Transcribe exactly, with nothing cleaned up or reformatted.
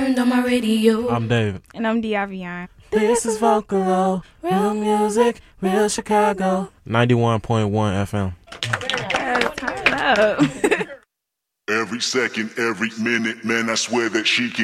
turned on my radio. I'm David. And I'm Diavion. This is Vocalo, real music, real Chicago. ninety-one point one F M. Uh, turn it up. Every second, every minute, man, I swear that she can